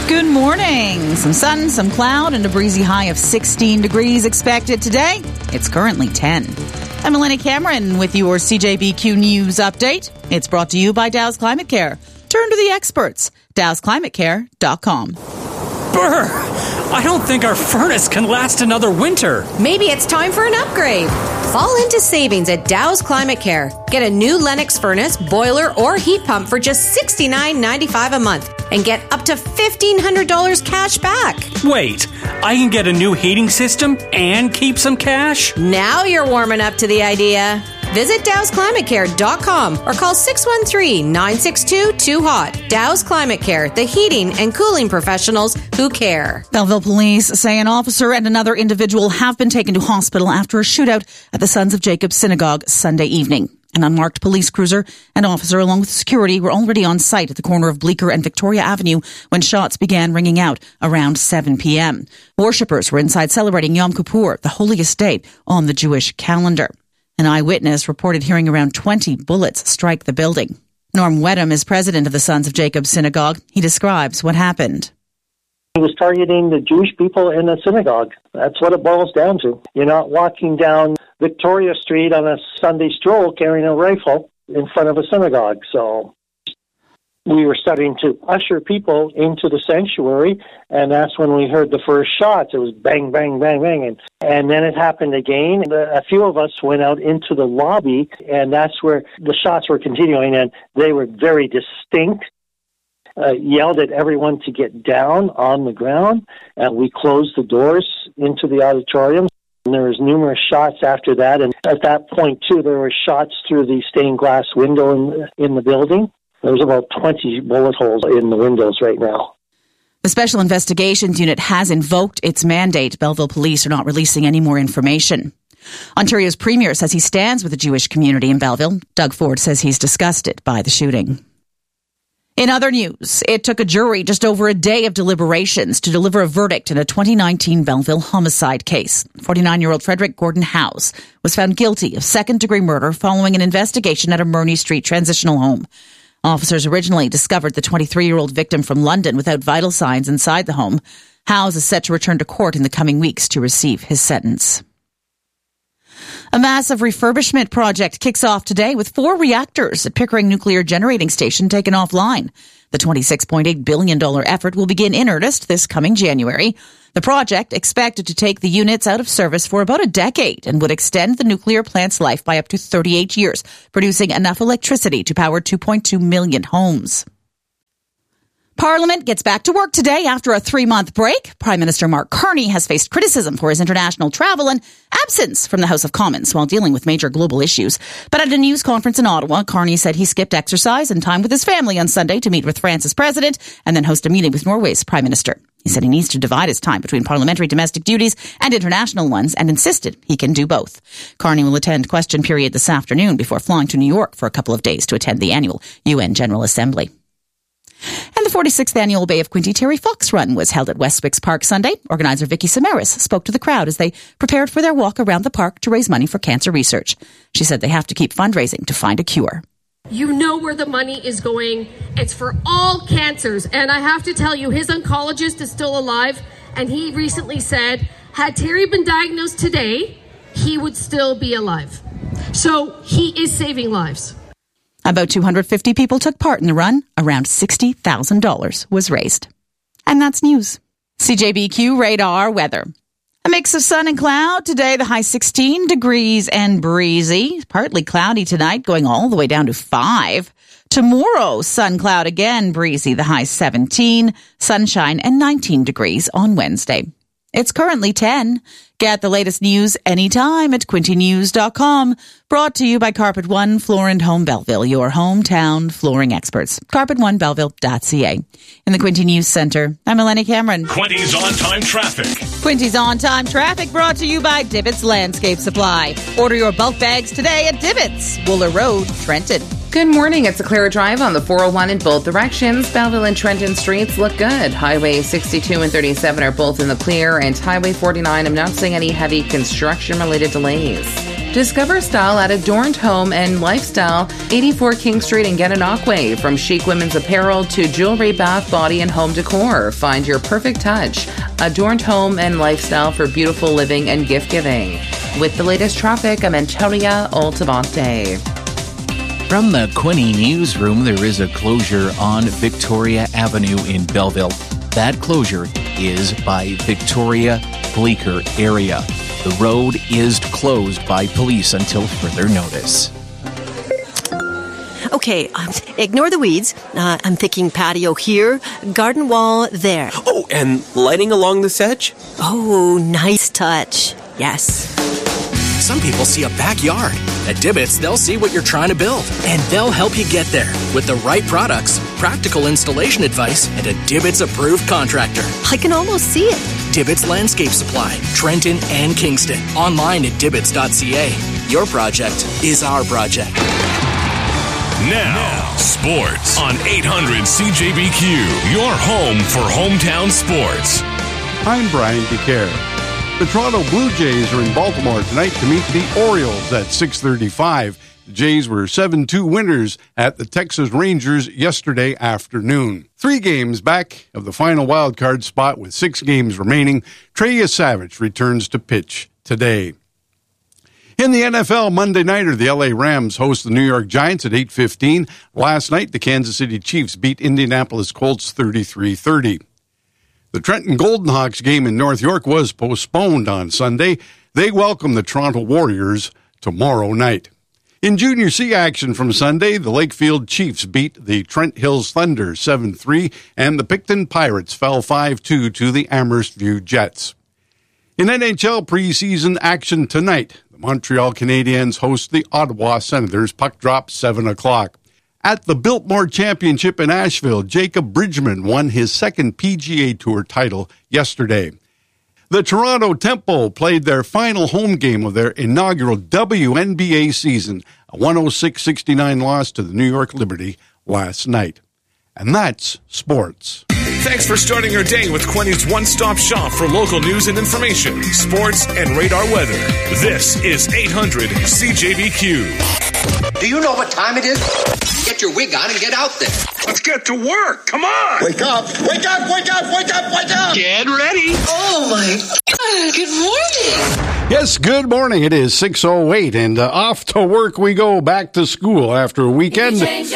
Good morning. Some sun, some cloud, and a breezy high of 16 degrees expected today. It's currently 10. I'm Melanie Cameron with your CJBQ News Update. It's brought to you by Dow's Climate Care. Turn to the experts. DowsClimateCare.com. Brr! I don't think our furnace can last another winter. Maybe it's time for an upgrade. Fall into savings at Dow's Climate Care. Get a new Lennox furnace, boiler, or heat pump for just $69.95 a month and get up to $1,500 cash back. Wait, I can get a new heating system and keep some cash? Now you're warming up to the idea. Visit DowsClimateCare.com or call 613-962-2HOT. Dow's Climate Care, the heating and cooling professionals who care. Belleville police say an officer and another individual have been taken to hospital after a shootout at the Sons of Jacob Synagogue Sunday evening. An unmarked police cruiser and officer along with security were already on site at the corner of Bleecker and Victoria Avenue when shots began ringing out around 7 p.m. Worshippers were inside celebrating Yom Kippur, the holiest day on the Jewish calendar. An eyewitness reported hearing around 20 bullets strike the building. Norm Wedham is president of the Sons of Jacob Synagogue. He describes what happened. He was targeting the Jewish people in the synagogue. That's what it boils down to. You're not walking down Victoria Street on a Sunday stroll carrying a rifle in front of a synagogue. So we were starting to usher people into the sanctuary, and that's when we heard the first shots. It was bang, bang, bang, bang. And then it happened again. A few of us went out into the lobby, and that's where the shots were continuing, and they were very distinct. Yelled at everyone to get down on the ground, and we closed the doors into the auditorium. And there was numerous shots after that, and at that point, too, there were shots through the stained glass window in the building. There's about 20 bullet holes in the windows right now. The Special Investigations Unit has invoked its mandate. Belleville police are not releasing any more information. Ontario's premier says he stands with the Jewish community in Belleville. Doug Ford says he's disgusted by the shooting. In other news, it took a jury just over a day of deliberations to deliver a verdict in a 2019 Belleville homicide case. 49-year-old Frederick Gordon House was found guilty of second-degree murder following an investigation at a Murney Street transitional home. Officers originally discovered the 23-year-old victim from London without vital signs inside the home. House is set to return to court in the coming weeks to receive his sentence. A massive refurbishment project kicks off today with 4 reactors at Pickering Nuclear Generating Station taken offline. The $26.8 billion effort will begin in earnest this coming January. The project, expected to take the units out of service for about a decade and would extend the nuclear plant's life by up to 38 years, producing enough electricity to power 2.2 million homes. Parliament gets back to work today after a 3-month break. Prime Minister Mark Carney has faced criticism for his international travel and absence from the House of Commons while dealing with major global issues. But at a news conference in Ottawa, Carney said he skipped exercise and time with his family on Sunday to meet with France's president and then host a meeting with Norway's Prime Minister. He said he needs to divide his time between parliamentary domestic duties and international ones and insisted he can do both. Carney will attend question period this afternoon before flying to New York for a couple of days to attend the annual UN General Assembly. And the 46th annual Bay of Quinte Terry Fox Run was held at Westwicks Park Sunday. Organizer Vicky Samaras spoke to the crowd as they prepared for their walk around the park to raise money for cancer research. She said they have to keep fundraising to find a cure. You know where the money is going. It's for all cancers. And I have to tell you, his oncologist is still alive. And he recently said, had Terry been diagnosed today, he would still be alive. So he is saving lives. About 250 people took part in the run. Around $60,000 was raised. And that's news. CJBQ Radar Weather. A mix of sun and cloud. Today, the high 16 degrees and breezy. Partly cloudy tonight, going all the way down to 5. Tomorrow, sun, cloud again, breezy. The high 17. Sunshine and 19 degrees on Wednesday. It's currently 10. Get the latest news anytime at quintynews.com. Brought to you by Carpet One Floor and Home Belleville, your hometown flooring experts. CarpetOneBelleville.ca. In the Quinte News Center, I'm Melanie Cameron. Quinty's on-time traffic. Quinty's on-time traffic brought to you by Divots Landscape Supply. Order your bulk bags today at Divots, Wooler Road, Trenton. Good morning. It's a clear drive on the 401 in both directions. Belleville and Trenton streets look good. Highway 62 and 37 are both in the clear, and Highway 49, I'm not seeing any heavy construction-related delays. Discover style at Adorned Home and Lifestyle, 84 King Street in Gananoque. From chic women's apparel to jewelry, bath, body, and home decor, find your perfect touch. Adorned Home and Lifestyle for beautiful living and gift giving. With the latest traffic, I'm Antonia Oltavante. From the Quinny Newsroom, there is a closure on Victoria Avenue in Belleville. That closure is by Victoria Bleecker area. The road is closed by police until further notice. Okay, ignore the weeds. I'm thinking patio here, garden wall there. Oh, and lighting along this edge? Oh, nice touch. Yes. Some people see a backyard. At Dibbets, they'll see what you're trying to build, and they'll help you get there with the right products, practical installation advice, and a Dibbets-approved contractor. I can almost see it. Dibbets Landscape Supply, Trenton and Kingston. Online at dibbets.ca. Your project is our project. Now, sports on 800 CJBQ, your home for hometown sports. I'm Brian DeCare. The Toronto Blue Jays are in Baltimore tonight to meet the Orioles at 6:35. The Jays were 7-2 winners at the Texas Rangers yesterday afternoon. 3 games back of the final wildcard spot with 6 games remaining. Trey Savage returns to pitch today. In the NFL, Monday nighter, the LA Rams host the New York Giants at 8:15. Last night, the Kansas City Chiefs beat Indianapolis Colts 33-30. The Trenton Golden Hawks game in North York was postponed on Sunday. They welcome the Toronto Warriors tomorrow night. In Junior C action from Sunday, the Lakefield Chiefs beat the Trent Hills Thunder 7-3, and the Picton Pirates fell 5-2 to the Amherst View Jets. In NHL preseason action tonight, the Montreal Canadiens host the Ottawa Senators. Puck drop 7 o'clock. At the Biltmore Championship in Asheville, Jacob Bridgman won his second PGA Tour title yesterday. The Toronto Temple played their final home game of their inaugural WNBA season, a 106-69 loss to the New York Liberty last night. And that's sports. Thanks for starting your day with Quinny's one-stop shop for local news and information, sports, and radar weather. This is 800 CJBQ. Do you know what time it is? Get your wig on and get out there. Let's get to work. Come on. Wake up. Wake up, wake up, wake up, wake up. Get ready. Oh, my God. Good morning. Yes, good morning. It is 6:08, and off to work we go, back to school after a weekend